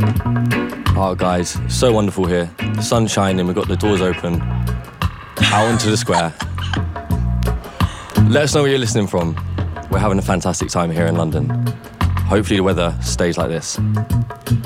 Oh, guys, so wonderful here. The sun's shining, we've got the doors open. Out into the square. Let us know where you're listening from. We're having a fantastic time here in London. Hopefully the weather stays like this.